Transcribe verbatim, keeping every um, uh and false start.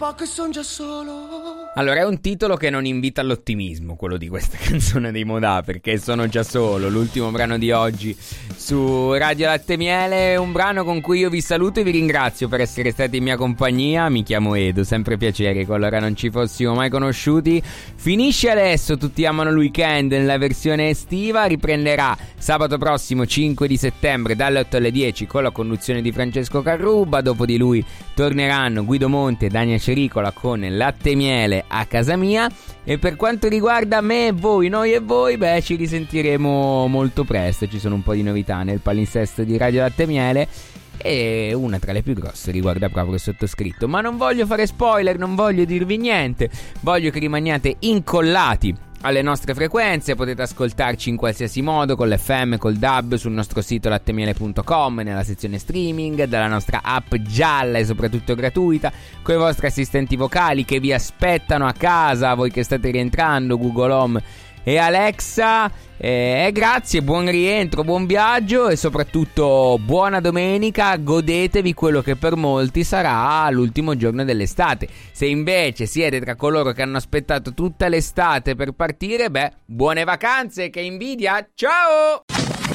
Che son già solo. Allora, è un titolo che non invita all'ottimismo, quello di questa canzone dei Modà, perché sono già solo, l'ultimo brano di oggi su Radio Latte Miele, un brano con cui io vi saluto e vi ringrazio per essere stati in mia compagnia. Mi chiamo Edo, sempre piacere, qualora non ci fossimo mai conosciuti. Finisce adesso Tutti amano il weekend nella versione estiva, riprenderà sabato prossimo cinque di settembre dalle otto alle dieci con la conduzione di Francesco Carrubba. Dopo di lui torneranno Guido Monti e Dania Cericola con Latte Miele a casa mia. E per quanto riguarda me e voi, noi e voi, beh, ci risentiremo molto presto. Ci sono un po' di novità nel palinsesto di Radio Latte Miele e una tra le più grosse riguarda proprio il sottoscritto. Ma non voglio fare spoiler, non voglio dirvi niente, voglio che rimaniate incollati alle nostre frequenze. Potete ascoltarci in qualsiasi modo, con l'F M, col D A B, sul nostro sito lattemiele punto com, nella sezione streaming, dalla nostra app gialla e soprattutto gratuita, con i vostri assistenti vocali che vi aspettano a casa, voi che state rientrando, Google Home e Alexa. E eh, grazie, buon rientro, buon viaggio e soprattutto buona domenica. Godetevi quello che per molti sarà l'ultimo giorno dell'estate. Se invece siete tra coloro che hanno aspettato tutta l'estate per partire, beh, buone vacanze, che invidia, ciao!